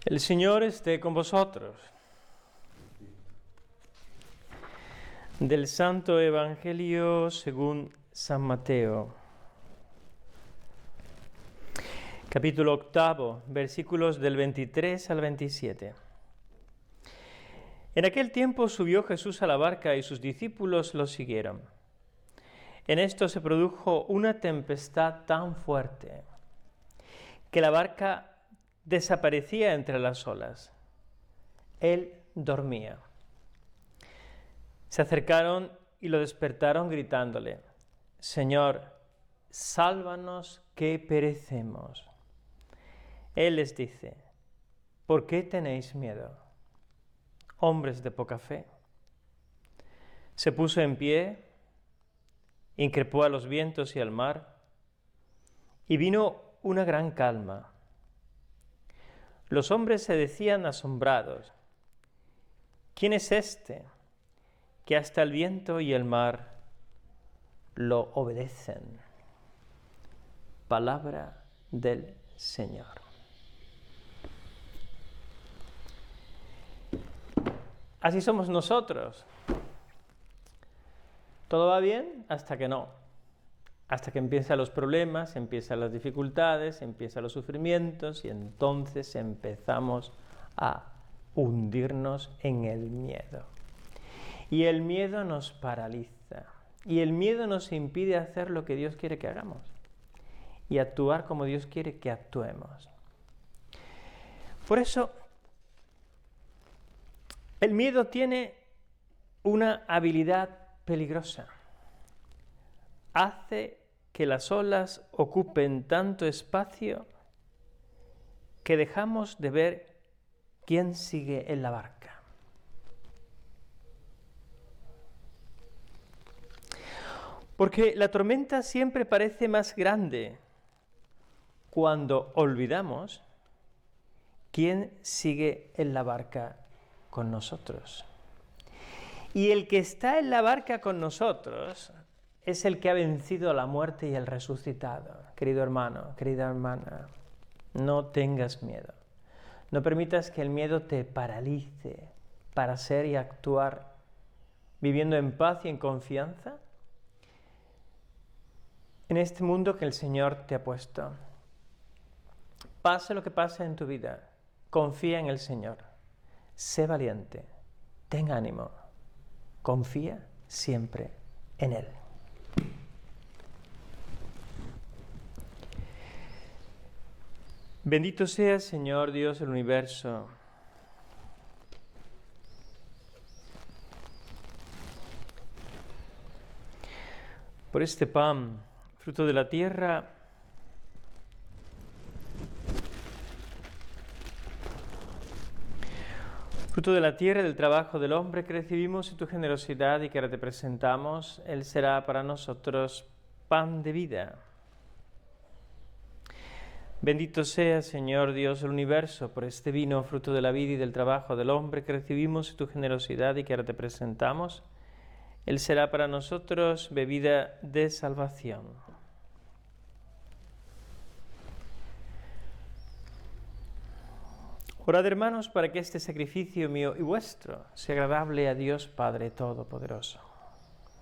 El Señor esté con vosotros. Del Santo Evangelio según San Mateo. Capítulo 8, versículos del 23 al 27. En aquel tiempo subió Jesús a la barca y sus discípulos lo siguieron. En esto se produjo una tempestad tan fuerte que la barca desaparecía entre las olas. Él dormía. Se acercaron y lo despertaron gritándole: Señor, sálvanos que perecemos. Él les dice: ¿por qué tenéis miedo, hombres de poca fe? Se puso en pie, increpó a los vientos y al mar, y vino una gran calma. Los hombres se decían asombrados: ¿quién es este que hasta el viento y el mar lo obedecen? Palabra del Señor. Así somos nosotros. Todo va bien hasta que no. Hasta que empiezan los problemas, empiezan las dificultades, empiezan los sufrimientos y entonces empezamos a hundirnos en el miedo. Y el miedo nos paraliza. Y el miedo nos impide hacer lo que Dios quiere que hagamos. Y actuar como Dios quiere que actuemos. Por eso, el miedo tiene una habilidad peligrosa. Hace que las olas ocupen tanto espacio que dejamos de ver quién sigue en la barca. Porque la tormenta siempre parece más grande cuando olvidamos quién sigue en la barca con nosotros. Y el que está en la barca con nosotros es el que ha vencido la muerte y el resucitado. Querido hermano, querida hermana, no tengas miedo. No permitas que el miedo te paralice para ser y actuar viviendo en paz y en confianza en este mundo que el Señor te ha puesto. Pase lo que pase en tu vida, confía en el Señor. Sé valiente, ten ánimo, confía siempre en Él. Bendito seas, Señor Dios del universo. Por este pan, fruto de la tierra, fruto de la tierra y del trabajo del hombre que recibimos y tu generosidad y que ahora te presentamos, Él será para nosotros pan de vida. Bendito sea, Señor Dios del universo, por este vino, fruto de la vida y del trabajo del hombre que recibimos y tu generosidad y que ahora te presentamos. Él será para nosotros bebida de salvación. Orad, hermanos, para que este sacrificio mío y vuestro sea agradable a Dios Padre Todopoderoso.